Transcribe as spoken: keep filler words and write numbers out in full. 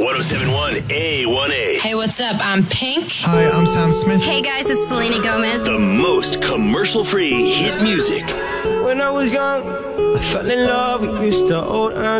one oh seven point one A one A. Hey, what's up? I'm Pink. Hi, I'm Sam Smith. Hey guys, it's Selena Gomez. The most commercial-free hit music. When I was young, I fell in love. We used to hold hands.